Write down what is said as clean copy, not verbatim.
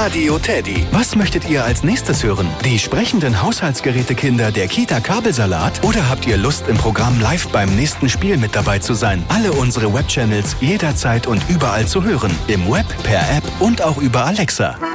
Radio Teddy. Was möchtet ihr als nächstes hören? Die sprechenden Haushaltsgerätekinder der Kita Kabelsalat? Oder habt ihr Lust, im Programm live beim nächsten Spiel mit dabei zu sein? Alle unsere Webchannels jederzeit und überall zu hören. Im Web, per App und auch über Alexa.